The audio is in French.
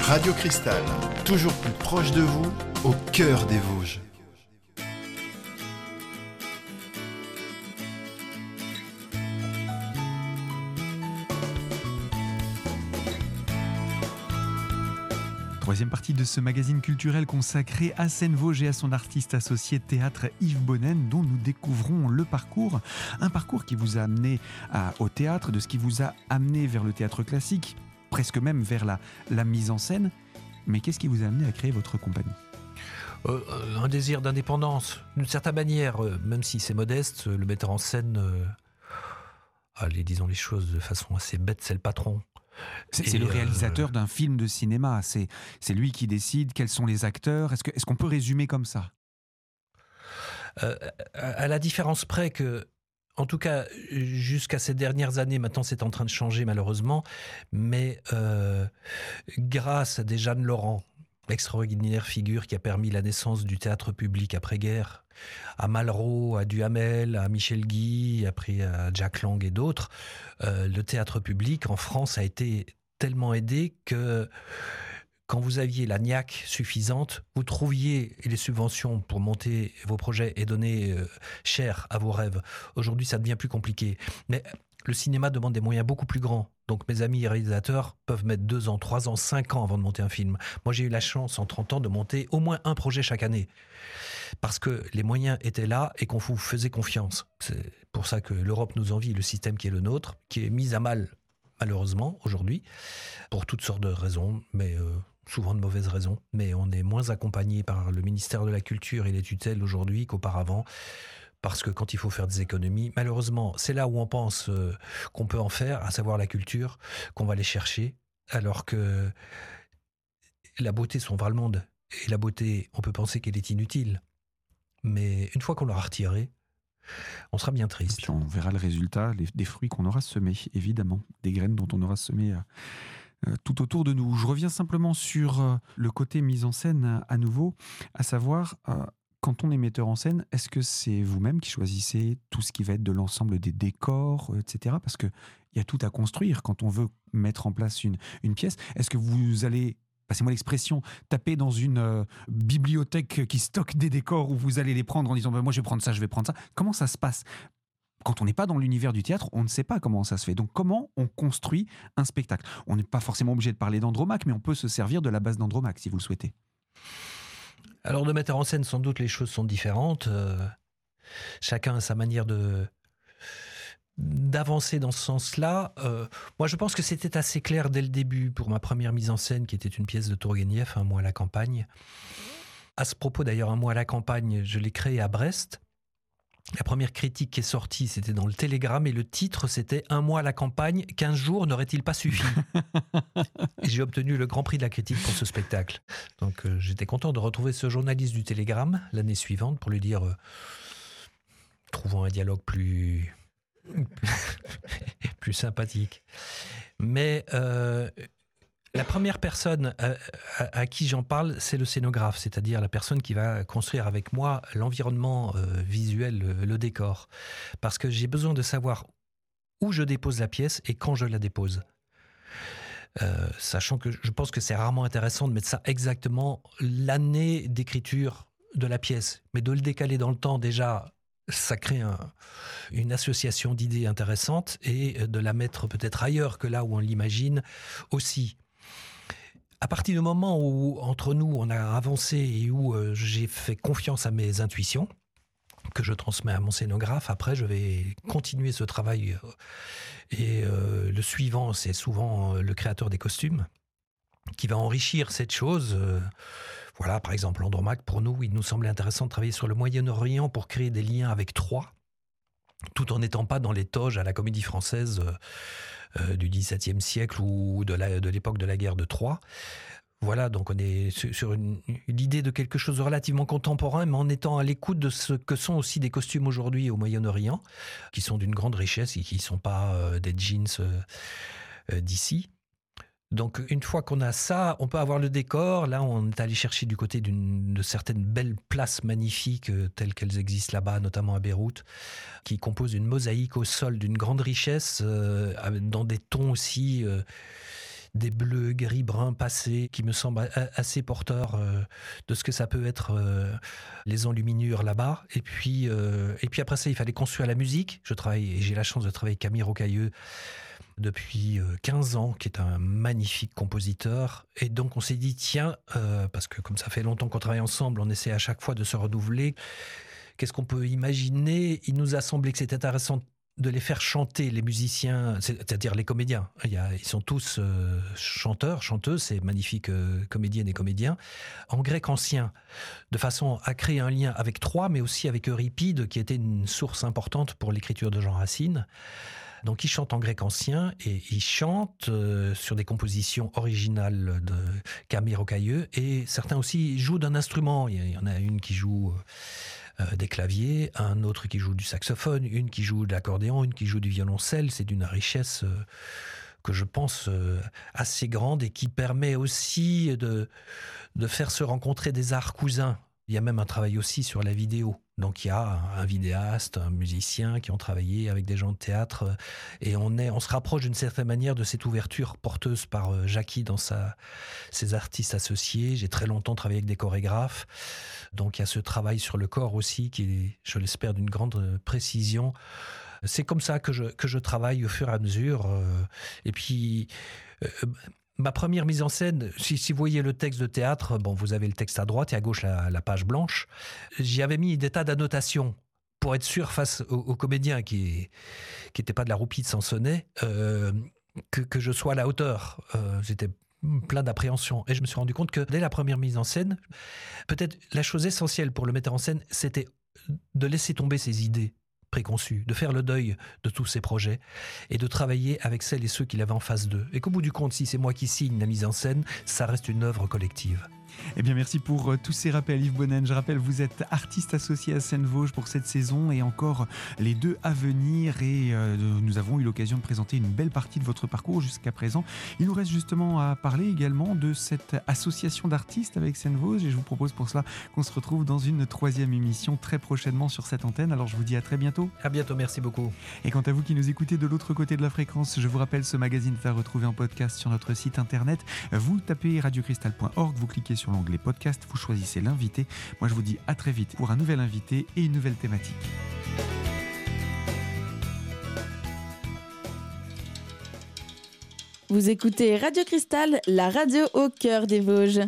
Radio Cristal, toujours plus proche de vous, au cœur des Vosges. Troisième partie de ce magazine culturel consacré à Seine-Vosges et à son artiste associé théâtre Yves Bonnen, dont nous découvrons le parcours. Un parcours qui vous a amené au théâtre, de ce qui vous a amené vers le théâtre classique, presque même vers la mise en scène. Mais qu'est-ce qui vous a amené à créer votre compagnie ? Un désir d'indépendance, d'une certaine manière, même si c'est modeste, le metteur en scène, allez, disons les choses de façon assez bête, c'est le patron. C'est le réalisateur d'un film de cinéma, c'est lui qui décide quels sont les acteurs. Est-ce qu'on peut résumer comme ça ? À la différence près que, en tout cas, jusqu'à ces dernières années, maintenant c'est en train de changer malheureusement, mais grâce à des Jeanne Laurent, extraordinaire figure qui a permis la naissance du théâtre public après-guerre, à Malraux, à Duhamel, à Michel Guy, après à Jack Lang et d'autres, le théâtre public en France a été tellement aidé que quand vous aviez la niaque suffisante, vous trouviez les subventions pour monter vos projets et donner cher à vos rêves. Aujourd'hui, ça devient plus compliqué. Mais le cinéma demande des moyens beaucoup plus grands. Donc mes amis réalisateurs peuvent mettre 2 ans, 3 ans, 5 ans avant de monter un film. Moi, j'ai eu la chance en 30 ans de monter au moins un projet chaque année. Parce que les moyens étaient là et qu'on vous faisait confiance. C'est pour ça que l'Europe nous envie, le système qui est le nôtre, qui est mis à mal, malheureusement, aujourd'hui, pour toutes sortes de raisons, mais souvent de mauvaises raisons. Mais on est moins accompagné par le ministère de la Culture et les tutelles aujourd'hui qu'auparavant. Parce que quand il faut faire des économies, malheureusement, c'est là où on pense qu'on peut en faire, à savoir la culture, qu'on va aller chercher, alors que la beauté sauvera le monde. Et la beauté, on peut penser qu'elle est inutile. Mais une fois qu'on l'aura retirée, on sera bien triste. Et puis on verra le résultat, des fruits qu'on aura semés, évidemment, des graines dont on aura semé tout autour de nous. Je reviens simplement sur le côté mise en scène à nouveau, à savoir... Quand on est metteur en scène, est-ce que c'est vous-même qui choisissez tout ce qui va être de l'ensemble des décors, etc. Parce qu'il y a tout à construire quand on veut mettre en place une pièce. Est-ce que vous allez, passez-moi l'expression, taper dans une bibliothèque qui stocke des décors où vous allez les prendre en disant moi je vais prendre ça, je vais prendre ça. Comment ça se passe ? Quand on n'est pas dans l'univers du théâtre, on ne sait pas comment ça se fait. Donc comment on construit un spectacle ? On n'est pas forcément obligé de parler d'Andromaque, mais on peut se servir de la base d'Andromaque si vous le souhaitez. Alors de metteur en scène, sans doute les choses sont différentes. Chacun a sa manière d'avancer dans ce sens-là. Moi, je pense que c'était assez clair dès le début pour ma première mise en scène, qui était une pièce de Tourguenieff, Un mois à la campagne. À ce propos, d'ailleurs, Un mois à la campagne, je l'ai créé à Brest. La première critique qui est sortie, c'était dans le Télégramme, et le titre, c'était « Un mois à la campagne, 15 jours n'aurait-il pas suffi ?» Et j'ai obtenu le grand prix de la critique pour ce spectacle. Donc j'étais content de retrouver ce journaliste du Télégramme l'année suivante pour lui dire trouvons un dialogue plus sympathique. Mais la première personne à qui j'en parle, c'est le scénographe, c'est-à-dire la personne qui va construire avec moi l'environnement visuel, le décor. Parce que j'ai besoin de savoir où je dépose la pièce et quand je la dépose. Sachant que je pense que c'est rarement intéressant de mettre ça exactement l'année d'écriture de la pièce. Mais de le décaler dans le temps, déjà, ça crée une association d'idées intéressantes, et de la mettre peut-être ailleurs que là où on l'imagine aussi. À partir du moment où, entre nous, on a avancé et où j'ai fait confiance à mes intuitions, que je transmets à mon scénographe, après, je vais continuer ce travail. Et le suivant, c'est souvent le créateur des costumes, qui va enrichir cette chose. Voilà, par exemple, Andromaque, pour nous, il nous semblait intéressant de travailler sur le Moyen-Orient pour créer des liens avec Troie, tout en n'étant pas dans les toges à la Comédie Française du XVIIe siècle ou de l'époque de la guerre de Troie. Voilà, donc on est sur l'idée de quelque chose de relativement contemporain, mais en étant à l'écoute de ce que sont aussi des costumes aujourd'hui au Moyen-Orient, qui sont d'une grande richesse et qui ne sont pas des jeans d'ici. Donc une fois qu'on a ça, on peut avoir le décor. Là, on est allé chercher du côté de certaines belles places magnifiques telles qu'elles existent là-bas, notamment à Beyrouth, qui composent une mosaïque au sol d'une grande richesse, dans des tons aussi des bleus, gris, bruns passés qui me semblent assez porteurs de ce que ça peut être les enluminures là-bas. Et puis après ça, il fallait construire la musique. J'ai la chance de travailler avec Camille Rocailleux depuis 15 ans, qui est un magnifique compositeur. Et donc on s'est dit, tiens, parce que comme ça fait longtemps qu'on travaille ensemble, on essaie à chaque fois de se renouveler. Qu'est-ce qu'on peut imaginer ? Il nous a semblé que c'était intéressant de les faire chanter, les musiciens, c'est-à-dire les comédiens. Ils sont tous chanteurs, chanteuses, ces magnifiques comédiennes et comédiens, en grec ancien, de façon à créer un lien avec Troie, mais aussi avec Euripide, qui était une source importante pour l'écriture de Jean Racine. Donc ils chantent en grec ancien et ils chantent sur des compositions originales de Camille Rocailleux, et certains aussi jouent d'un instrument. Il y en a une qui joue des claviers, un autre qui joue du saxophone, une qui joue de l'accordéon, une qui joue du violoncelle. C'est d'une richesse que je pense assez grande et qui permet aussi de faire se rencontrer des arts cousins. Il y a même un travail aussi sur la vidéo. Donc il y a un vidéaste, un musicien qui ont travaillé avec des gens de théâtre, et on se rapproche d'une certaine manière de cette ouverture porteuse par Jackie dans ses artistes associés. J'ai très longtemps travaillé avec des chorégraphes, donc il y a ce travail sur le corps aussi qui est, je l'espère, d'une grande précision. C'est comme ça que je travaille au fur et à mesure. Et puis ma première mise en scène, si vous voyez le texte de théâtre, bon, vous avez le texte à droite et à gauche la page blanche. J'y avais mis des tas d'annotations pour être sûr face aux comédiens qui n'étaient pas de la roupie de Sansonnet, que je sois à la hauteur. J'étais plein d'appréhension. Et je me suis rendu compte que dès la première mise en scène, peut-être la chose essentielle pour le metteur en scène, c'était de laisser tomber ses idées préconçus, de faire le deuil de tous ces projets et de travailler avec celles et ceux qu'il avait en face d'eux. Et qu'au bout du compte, si c'est moi qui signe la mise en scène, ça reste une œuvre collective. Eh bien, merci pour tous ces rappels, Yves Bonnen. Je rappelle, vous êtes artiste associé à Scène Vosges pour cette saison et encore les 2 à venir. Et nous avons eu l'occasion de présenter une belle partie de votre parcours jusqu'à présent. Il nous reste justement à parler également de cette association d'artistes avec Scène Vosges. Et je vous propose pour cela qu'on se retrouve dans une 3e émission très prochainement sur cette antenne. Alors, je vous dis à très bientôt. À bientôt, merci beaucoup. Et quant à vous qui nous écoutez de l'autre côté de la fréquence, je vous rappelle, ce magazine est à retrouver en podcast sur notre site internet. Vous tapez radiocristal.org, vous cliquez sur l'onglet podcast, vous choisissez l'invité. Moi, je vous dis à très vite pour un nouvel invité et une nouvelle thématique. Vous écoutez Radio Cristal, la radio au cœur des Vosges.